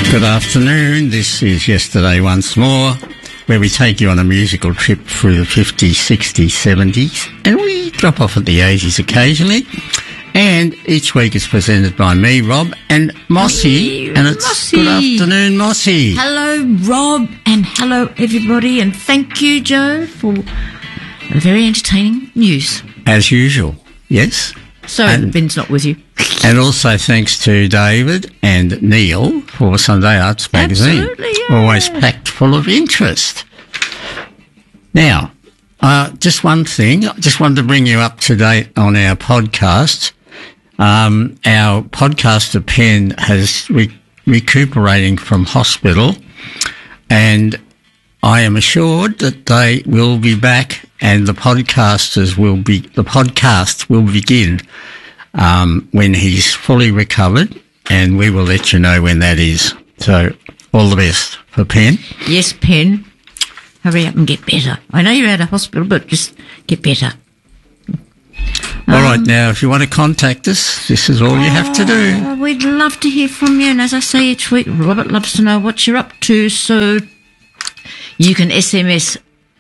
Good afternoon. This is Yesterday Once More, where we take you on a musical trip through the 50s, 60s, 70s, and we drop off at the 80s occasionally. And each week is presented by me, Rob, and Mossy. And it's Mossy. Good afternoon, Mossy. Hello, Rob, and hello, everybody. And thank you, Joe, for a very entertaining news. As usual, yes. Sorry that Ben's not with you. And also thanks to David and Neil for Sunday Arts Magazine. Absolutely, yeah. Always packed full of interest. Now, just one thing. I just wanted to bring you up to date on our podcast. Our podcaster Penn has recuperating from hospital, and I am assured that they will be back, and the podcast will begin when he's fully recovered, and we will let you know when that is. So, all the best for Penn. Yes, Penn. Hurry up and get better. I know you're out of hospital, but just get better. All right, now, if you want to contact us, this is all you have to do. We'd love to hear from you, and as I say each week, Robert loves to know what you're up to, so you can SMS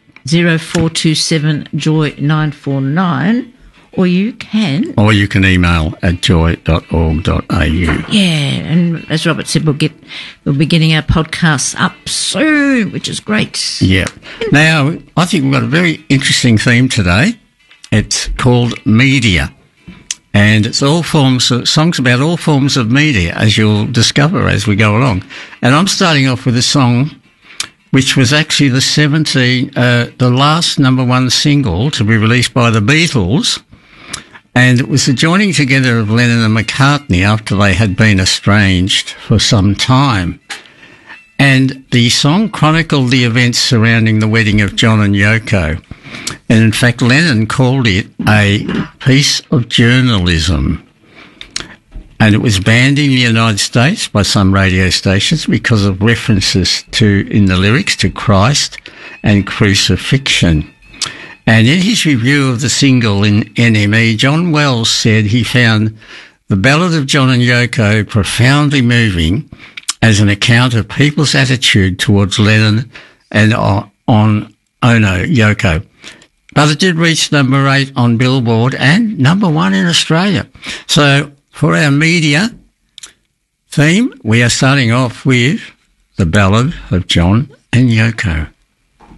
0427-JOY-949, or you can email at joy.org.au. Yeah, and as Robert said, we'll be getting our podcasts up soon, which is great. Yeah. Now, I think we've got a very interesting theme today. It's called media, and it's songs about all forms of media, as you'll discover as we go along. And I'm starting off with a song which was actually the last number one single to be released by the Beatles, and it was the joining together of Lennon and McCartney after they had been estranged for some time. And the song chronicled the events surrounding the wedding of John and Yoko. And in fact, Lennon called it a piece of journalism. And it was banned in the United States by some radio stations because of references in the lyrics to Christ and crucifixion. And in his review of the single in NME, John Wells said he found The Ballad of John and Yoko profoundly moving as an account of people's attitude towards Lennon and on Yoko. But it did reach number 8 on Billboard and number 1 in Australia. So for our media theme, we are starting off with The Ballad of John and Yoko.